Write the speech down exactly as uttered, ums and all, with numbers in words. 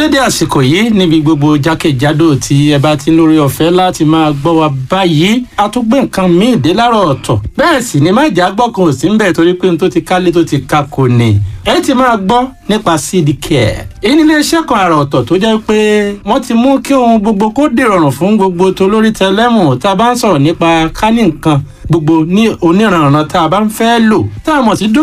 dédé àsìkò yìí níbi gbogbo jákèjádò tí ẹ bá ti lórí ọ̀fẹ́ láti máa gbọ́ wa báyìí a tún gbé nǹkan míì dé láàárọ̀ ọ̀tọ̀ bẹ́ẹ̀ sì ni má jà gbọ́ kan ò sí ń bẹ̀ torí pé n tó ti kálé tó ti ka kò ní ẹ ti máa gbọ́ nípa seed care èyí ní iléeṣẹ́ kan àrà ọ̀tọ̀ tó jẹ́ pé wọ́n ti mú kí ohun gbogbo kó dìrọ̀rùn fún gbogbo tolórí tẹlẹ́mù tá a bá ń sọ̀rọ̀ nípa kánì nǹkan gbogbo ní oníranran tá a bá ń fẹ́ lò tá a mọ̀ sí